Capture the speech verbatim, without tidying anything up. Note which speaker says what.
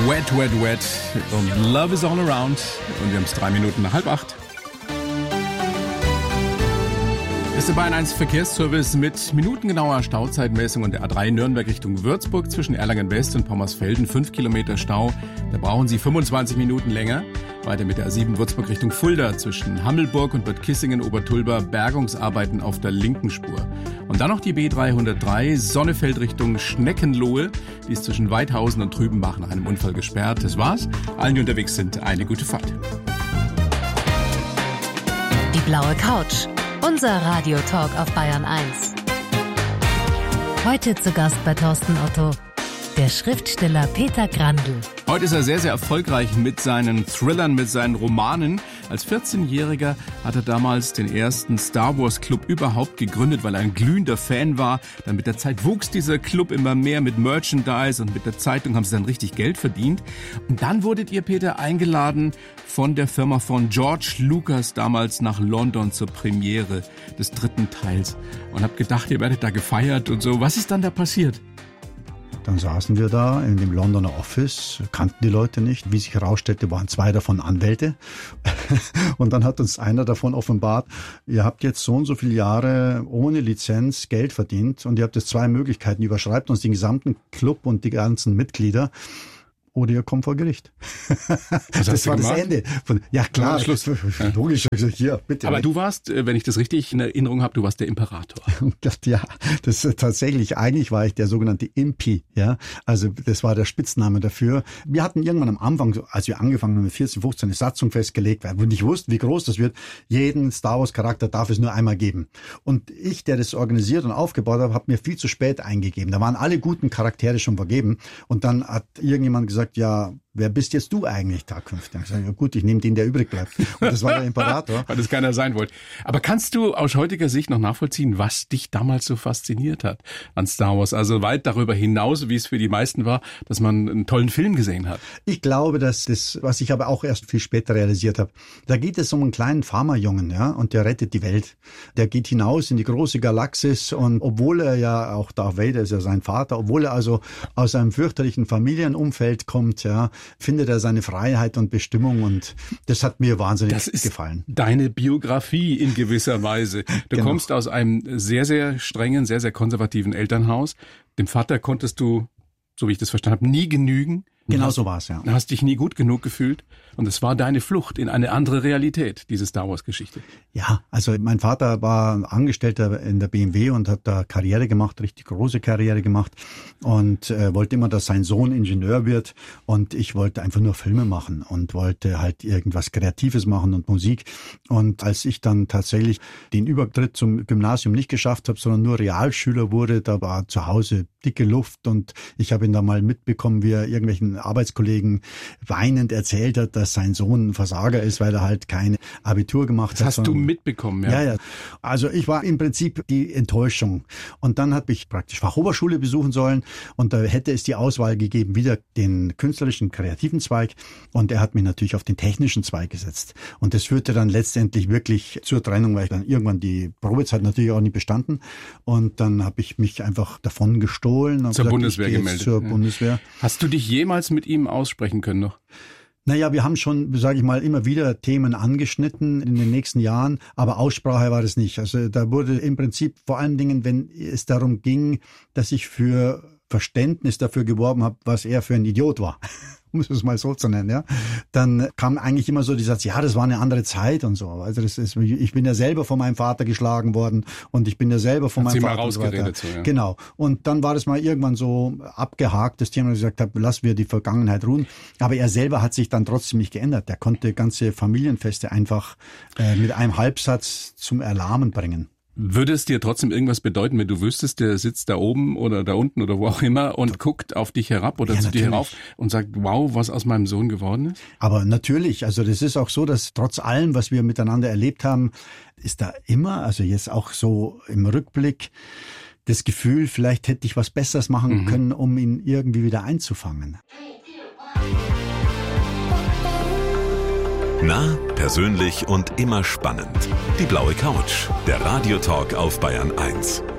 Speaker 1: Wet, Wet, Wet und Love is all around. Und wir haben es drei Minuten nach halb acht. Ist der Bayern eins Verkehrsservice mit minutengenauer Stauzeitmessung und der A drei Nürnberg Richtung Würzburg zwischen Erlangen West und Pommersfelden. fünf Kilometer Stau. Da brauchen Sie fünfundzwanzig Minuten länger. Weiter mit der A sieben Würzburg Richtung Fulda zwischen Hammelburg und Bad Kissingen, Obertulba. Bergungsarbeiten auf der linken Spur. Und dann noch die B dreihundertdrei Sonnefeld Richtung Schneckenlohe. Die ist zwischen Weidhausen und Trübenbach nach einem Unfall gesperrt. Das war's. Allen, die unterwegs sind, eine gute Fahrt.
Speaker 2: Die blaue Couch. Unser Radiotalk auf Bayern eins. Heute zu Gast bei Thorsten Otto, der Schriftsteller Peter Grandl.
Speaker 1: Heute ist er sehr, sehr erfolgreich mit seinen Thrillern, mit seinen Romanen. Als vierzehnjähriger hat er damals den ersten Star Wars Club überhaupt gegründet, weil er ein glühender Fan war. Dann mit der Zeit wuchs dieser Club immer mehr mit Merchandise und mit der Zeitung haben sie dann richtig Geld verdient. Und dann wurdet ihr, Peter, eingeladen von der Firma von George Lucas damals nach London zur Premiere des dritten Teils. Und habt gedacht, ihr werdet da gefeiert und so. Was ist dann da passiert?
Speaker 3: Dann saßen wir da in dem Londoner Office, kannten die Leute nicht. Wie sich herausstellte, waren zwei davon Anwälte. Und dann hat uns einer davon offenbart, ihr habt jetzt so und so viele Jahre ohne Lizenz Geld verdient und ihr habt jetzt zwei Möglichkeiten. Überschreibt uns den gesamten Club und die ganzen Mitglieder. Oder ihr kommt vor Gericht.
Speaker 1: Was
Speaker 3: das war
Speaker 1: gemacht?
Speaker 3: Das Ende. Von, ja klar,
Speaker 1: Ja, Schluss.
Speaker 3: Logisch. Ja, bitte.
Speaker 1: Aber du warst, wenn ich das richtig in Erinnerung habe, du warst der Imperator.
Speaker 3: Ja, das ist tatsächlich, eigentlich war ich der sogenannte Impi. Ja, also das war der Spitzname dafür. Wir hatten irgendwann am Anfang, als wir angefangen haben mit vierzehn, fünfzehn, eine Satzung festgelegt, weil wir nicht wussten, wie groß das wird. Jeden Star Wars Charakter darf es nur einmal geben. Und ich, der das organisiert und aufgebaut habe, habe mir viel zu spät eingegeben. Da waren alle guten Charaktere schon vergeben. Und dann hat irgendjemand gesagt, ja, wer bist jetzt du eigentlich da künftig? Ich sage, ja gut, ich nehme den, der übrig bleibt. Und das war der Imperator.
Speaker 1: Weil das keiner sein wollte. Aber kannst du aus heutiger Sicht noch nachvollziehen, was dich damals so fasziniert hat an Star Wars? Also weit darüber hinaus, wie es für die meisten war, dass man einen tollen Film gesehen hat.
Speaker 3: Ich glaube, dass das, was ich aber auch erst viel später realisiert habe, da geht es um einen kleinen Farmerjungen, ja, und der rettet die Welt. Der geht hinaus in die große Galaxis und obwohl er ja, auch Darth Vader ist ja sein Vater, obwohl er also aus einem fürchterlichen Familienumfeld kommt, ja, findet er seine Freiheit und Bestimmung und das hat mir wahnsinnig
Speaker 1: das ist
Speaker 3: gefallen.
Speaker 1: Deine Biografie in gewisser Weise. Du
Speaker 3: Genau.
Speaker 1: kommst aus einem sehr, sehr strengen, sehr, sehr konservativen Elternhaus. Dem Vater konntest du, so wie ich das verstanden habe, nie genügen.
Speaker 3: Genau
Speaker 1: hast,
Speaker 3: so war es, ja.
Speaker 1: Du hast dich nie gut genug gefühlt und es war deine Flucht in eine andere Realität, diese Star Wars Geschichte.
Speaker 3: Ja, also mein Vater war Angestellter in der B M W und hat da Karriere gemacht, richtig große Karriere gemacht und äh, wollte immer, dass sein Sohn Ingenieur wird und ich wollte einfach nur Filme machen und wollte halt irgendwas Kreatives machen und Musik. Und als ich dann tatsächlich den Übertritt zum Gymnasium nicht geschafft habe, sondern nur Realschüler wurde, da war zu Hause dicke Luft und ich habe ihn da mal mitbekommen, wie er irgendwelchen Arbeitskollegen weinend erzählt hat, dass sein Sohn ein Versager ist, weil er halt kein Abitur gemacht
Speaker 1: Das
Speaker 3: hat.
Speaker 1: hast du mitbekommen, ja?
Speaker 3: Ja, ja. Also ich war im Prinzip die Enttäuschung. Und dann habe ich praktisch Fachoberschule besuchen sollen und da hätte es die Auswahl gegeben, wieder den künstlerischen, kreativen Zweig und er hat mich natürlich auf den technischen Zweig gesetzt. Und das führte dann letztendlich wirklich zur Trennung, weil ich dann irgendwann die Probezeit natürlich auch nicht bestanden und dann habe ich mich einfach davon gestohlen. Und
Speaker 1: Zur
Speaker 3: gesagt,
Speaker 1: Bundeswehr
Speaker 3: ich gehe
Speaker 1: gemeldet.
Speaker 3: jetzt Zur
Speaker 1: Ja.
Speaker 3: Bundeswehr.
Speaker 1: Hast du dich jemals mit ihm aussprechen können noch?
Speaker 3: Naja, wir haben schon, sage ich mal, immer wieder Themen angeschnitten in den nächsten Jahren, aber Aussprache war das nicht. Also da wurde im Prinzip vor allen Dingen, wenn es darum ging, dass ich für Verständnis dafür geworben habe, was er für ein Idiot war, um es mal so zu nennen, ja, dann kam eigentlich immer so dieser Satz, ja, das war eine andere Zeit und so. Also das ist, ich bin ja selber von meinem Vater geschlagen worden und ich bin ja selber von
Speaker 1: Hat
Speaker 3: meinem
Speaker 1: sie
Speaker 3: Vater
Speaker 1: mal rausgeredet,
Speaker 3: und so weiter.
Speaker 1: so, ja.
Speaker 3: Genau. Und dann war das mal irgendwann so abgehakt, das Thema, dass ich gesagt habe, lassen wir die Vergangenheit ruhen. Aber er selber hat sich dann trotzdem nicht geändert. Er konnte ganze Familienfeste einfach äh, mit einem Halbsatz zum Erlahmen bringen.
Speaker 1: Würde es dir trotzdem irgendwas bedeuten, wenn du wüsstest, der sitzt da oben oder da unten oder wo auch immer und guckt auf dich herab oder
Speaker 3: Ja,
Speaker 1: zu dir
Speaker 3: natürlich.
Speaker 1: herauf und sagt, wow, was aus meinem Sohn geworden ist?
Speaker 3: Aber natürlich, also das ist auch so, dass trotz allem, was wir miteinander erlebt haben, ist da immer, also jetzt auch so im Rückblick, das Gefühl, vielleicht hätte ich was Besseres machen mhm. können, um ihn irgendwie wieder einzufangen.
Speaker 4: Nah, persönlich und immer spannend. Die blaue Couch, der Radiotalk auf Bayern eins.